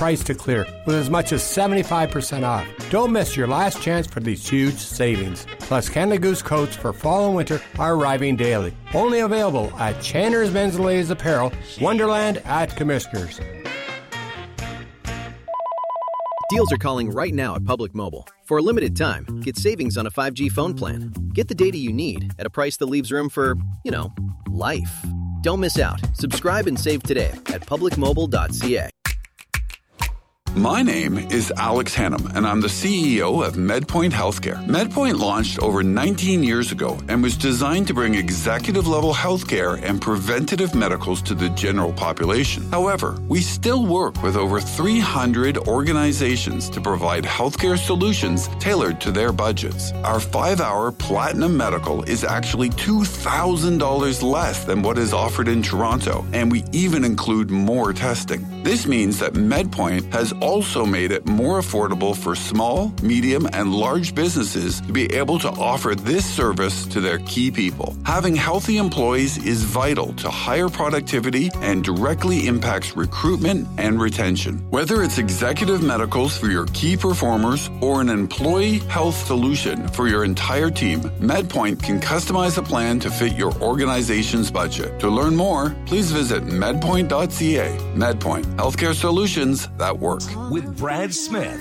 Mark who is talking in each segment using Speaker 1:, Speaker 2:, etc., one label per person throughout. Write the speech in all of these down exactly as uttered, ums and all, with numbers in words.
Speaker 1: price to clear with as much as seventy-five percent off. Don't miss your last chance for these huge savings. Plus, Canada Goose coats for fall and winter are arriving daily. Only available at Chandler's Men's and Ladies Apparel, Wonderland at Commissioners.
Speaker 2: Deals are calling right now at Public Mobile. For a limited time, get savings on a five G phone plan. Get the data you need at a price that leaves room for, you know, life. Don't miss out. Subscribe and save today at public mobile dot c a.
Speaker 3: My name is Alex Hannum, and I'm the C E O of MedPoint Healthcare. MedPoint launched over nineteen years ago and was designed to bring executive-level healthcare and preventative medicals to the general population. However, we still work with over three hundred organizations to provide healthcare solutions tailored to their budgets. Our five-hour Platinum Medical is actually two thousand dollars less than what is offered in Toronto, and we even include more testing. This means that MedPoint has also made it more affordable for small, medium, and large businesses to be able to offer this service to their key people. Having healthy employees is vital to higher productivity and directly impacts recruitment and retention. Whether it's executive medicals for your key performers or an employee health solution for your entire team, MedPoint can customize a plan to fit your organization's budget. To learn more, please visit medpoint dot c a. MedPoint, healthcare solutions that work.
Speaker 4: With Brad Smith.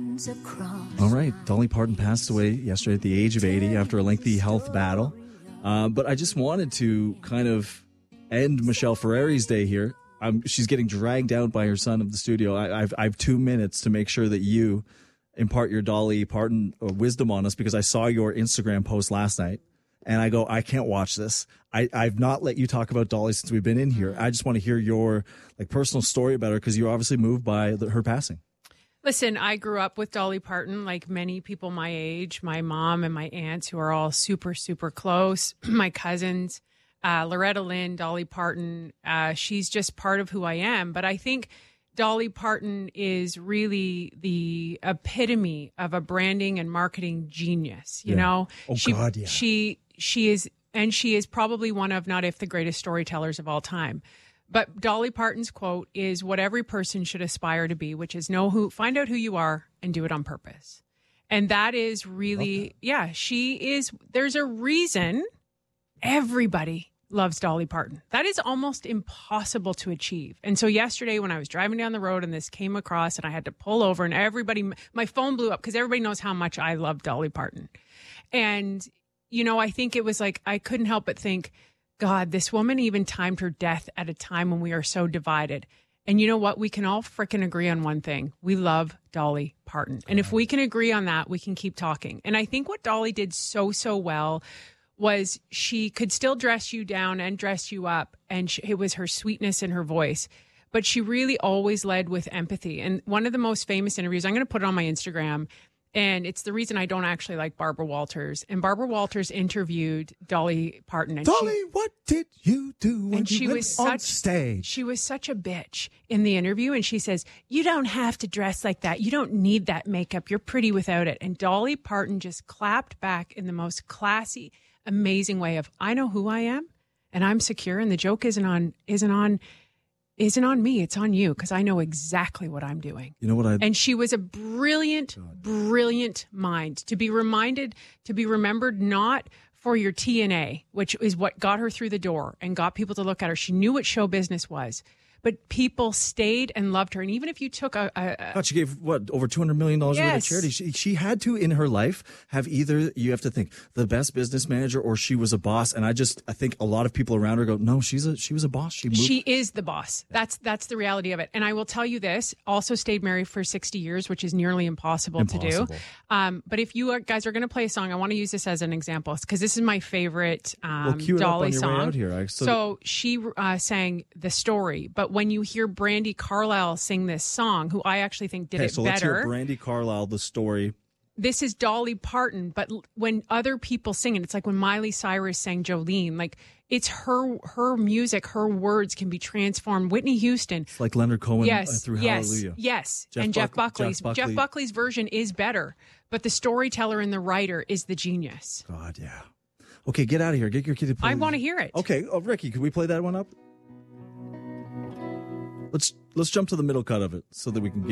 Speaker 5: All right. Dolly Parton passed away yesterday at the age of eighty after a lengthy health battle. Uh, but I just wanted to kind of end Michelle Ferreri's day here. Um, she's getting dragged out by her son of the studio. I, I've, I have two minutes to make sure that you impart your Dolly Parton wisdom on us, because I saw your Instagram post last night. And I go, I can't watch this. I, I've not let you talk about Dolly since we've been in here. I just want to hear your like personal story about her, because you're obviously moved by the, her passing.
Speaker 6: Listen, I grew up with Dolly Parton, like many people my age, my mom and my aunts, who are all super, super close. My cousins, uh, Loretta Lynn, Dolly Parton, uh, she's just part of who I am. But I think Dolly Parton is really the epitome of a branding and marketing genius. You
Speaker 5: Yeah.
Speaker 6: know,
Speaker 5: Oh,
Speaker 6: she,
Speaker 5: God, yeah.
Speaker 6: she, she is, and she is probably one of, not if the greatest storytellers of all time. But Dolly Parton's quote is what every person should aspire to be, which is know who, find out who you are and do it on purpose. And that is really, that. yeah, she is, there's a reason everybody loves Dolly Parton. That is almost impossible to achieve. And so yesterday when I was driving down the road and this came across and I had to pull over and everybody, my phone blew up because everybody knows how much I love Dolly Parton. And, you know, I think it was like, I couldn't help but think, God, this woman even timed her death at a time when we are so divided. And you know what? We can all frickin' agree on one thing. We love Dolly Parton. And if we can agree on that, we can keep talking. And I think what Dolly did so, so well was she could still dress you down and dress you up. And she, it was her sweetness in her voice. But she really always led with empathy. And one of the most famous interviews, I'm going to put it on my Instagram, and it's the reason I don't actually like Barbara Walters. And Barbara Walters interviewed Dolly Parton. And
Speaker 5: Dolly,
Speaker 6: she,
Speaker 5: what did you do when
Speaker 6: and
Speaker 5: you
Speaker 6: she
Speaker 5: went
Speaker 6: was
Speaker 5: on
Speaker 6: such,
Speaker 5: stage?
Speaker 6: She was such a bitch in the interview. And she says, you don't have to dress like that. You don't need that makeup. You're pretty without it. And Dolly Parton just clapped back in the most classy, amazing way of, I know who I am and I'm secure. And the joke isn't on, isn't on, isn't on me. It's on you, because I know exactly what I'm doing.
Speaker 5: You know what I...
Speaker 6: And she was a brilliant, God. brilliant mind to be reminded, to be remembered, not for your T N A, which is what got her through the door and got people to look at her. She knew what show business was. But people stayed and loved her. And even if you took a... a, a
Speaker 5: God, she gave, what, over two hundred million dollars
Speaker 6: yes.
Speaker 5: worth of charity. She, she had to, in her life, have either, you have to think, the best business manager or she was a boss. And I just, I think a lot of people around her go, no, she's a, she was a boss. She moved.
Speaker 6: She is the boss. That's that's the reality of it. And I will tell you this, also stayed married for sixty years, which is nearly impossible,
Speaker 5: Impossible.
Speaker 6: to do. Um, but if you are, guys are going to play a song, I want to use this as an example, because this is my favorite um,
Speaker 5: well, cue it
Speaker 6: Dolly
Speaker 5: up on your
Speaker 6: song.
Speaker 5: Way out here. I, so
Speaker 6: so she uh, sang The Story. But when you hear Brandi Carlile sing this song, who I actually think did
Speaker 5: okay,
Speaker 6: it
Speaker 5: so
Speaker 6: better.
Speaker 5: let's hear Brandi Carlile, The Story.
Speaker 6: This is Dolly Parton, but when other people sing it, it's like when Miley Cyrus sang Jolene. Like, it's her her music, her words can be transformed. Whitney Houston.
Speaker 5: It's like Leonard Cohen
Speaker 6: yes,
Speaker 5: uh, through
Speaker 6: yes,
Speaker 5: Hallelujah.
Speaker 6: Yes,
Speaker 5: Jeff
Speaker 6: and
Speaker 5: Buck-
Speaker 6: Jeff Buckley's.
Speaker 5: Jeff Buckley.
Speaker 6: Jeff Buckley's version is better, but the storyteller and the writer is the genius.
Speaker 5: God, yeah. Okay, get out of here. Get your kid to play.
Speaker 6: I want to hear it.
Speaker 5: Okay, oh, Ricky, can we play that one up? Let's let's jump to the middle cut of it so that we can get